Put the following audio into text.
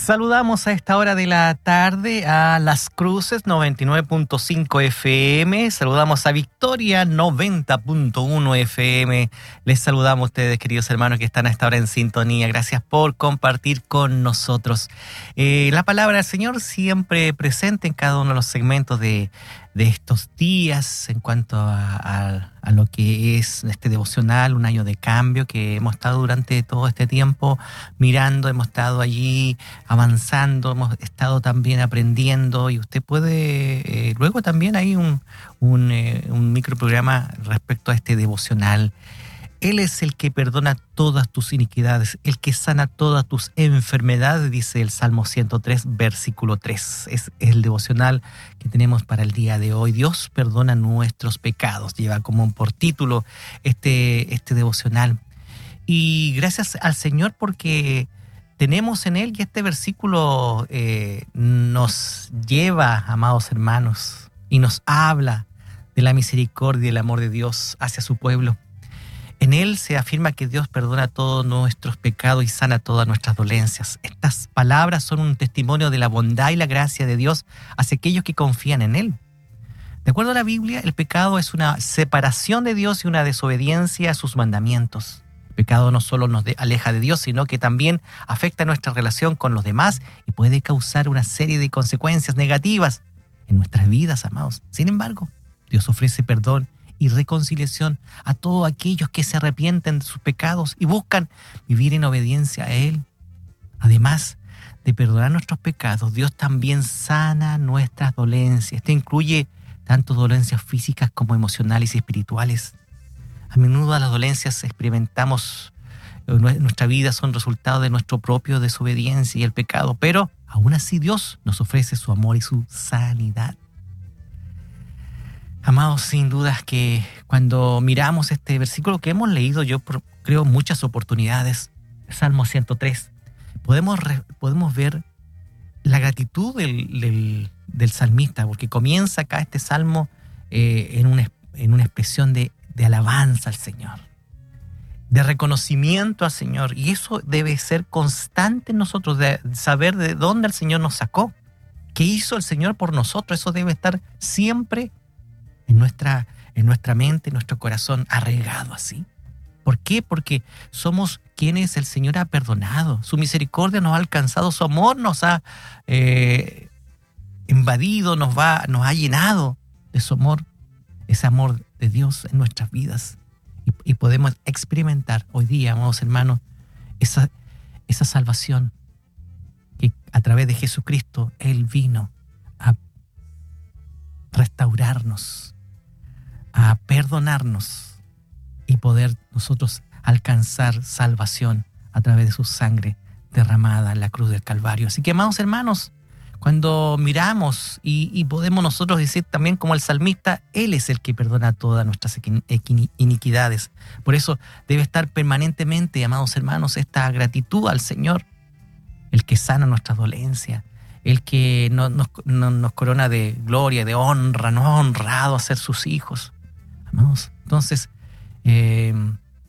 Saludamos a esta hora de la tarde a Las Cruces 99.5 FM, saludamos a Victoria 90.1 FM, les saludamos a ustedes, queridos hermanos que están a esta hora en sintonía, gracias por compartir con nosotros. La palabra del Señor siempre presente en cada uno de los segmentos de estos días en cuanto a lo que es este devocional, un año de cambio que hemos estado durante todo este tiempo mirando, hemos estado allí avanzando, hemos estado también aprendiendo y usted puede, luego también hay un microprograma respecto a este devocional. Él es el que perdona todas tus iniquidades, el que sana todas tus enfermedades, dice el Salmo 103, versículo 3. Es el devocional que tenemos para el día de hoy. Dios perdona nuestros pecados. Lleva como por título este devocional. Y gracias al Señor porque tenemos en Él, y este versículo nos lleva, amados hermanos, y nos habla de la misericordia y el amor de Dios hacia su pueblo. En él se afirma que Dios perdona todos nuestros pecados y sana todas nuestras dolencias. Estas palabras son un testimonio de la bondad y la gracia de Dios hacia aquellos que confían en Él. De acuerdo a la Biblia, el pecado es una separación de Dios y una desobediencia a sus mandamientos. El pecado no solo nos aleja de Dios, sino que también afecta nuestra relación con los demás y puede causar una serie de consecuencias negativas en nuestras vidas, amados. Sin embargo, Dios ofrece perdón y reconciliación a todos aquellos que se arrepienten de sus pecados y buscan vivir en obediencia a Él. Además de perdonar nuestros pecados, Dios también sana nuestras dolencias. Esto incluye tanto dolencias físicas como emocionales y espirituales. A menudo las dolencias experimentamos en nuestra vida son resultado de nuestro propio desobediencia y el pecado, pero aún así Dios nos ofrece su amor y su sanidad. Amados, sin dudas que cuando miramos este versículo que hemos leído, yo creo muchas oportunidades, Salmo 103, podemos ver la gratitud del salmista, porque comienza acá este salmo en una expresión de alabanza al Señor, de reconocimiento al Señor, y eso debe ser constante en nosotros, de saber de dónde el Señor nos sacó, qué hizo el Señor por nosotros. Eso debe estar siempre en nuestra mente, en nuestro corazón, arraigado así. ¿Por qué? Porque somos quienes el Señor ha perdonado. Su misericordia nos ha alcanzado, su amor nos ha invadido, nos ha llenado de su amor, ese amor de Dios en nuestras vidas. Y podemos experimentar hoy día, amados hermanos, esa salvación que a través de Jesucristo Él vino a restaurarnos, a perdonarnos y poder nosotros alcanzar salvación a través de su sangre derramada en la cruz del Calvario. Así que, amados hermanos, cuando miramos y podemos nosotros decir también como el salmista, Él es el que perdona todas nuestras iniquidades. Por eso debe estar permanentemente, amados hermanos, esta gratitud al Señor, el que sana nuestras dolencias, el que nos corona de gloria, de honra, nos ha honrado a ser sus hijos. Amados, entonces,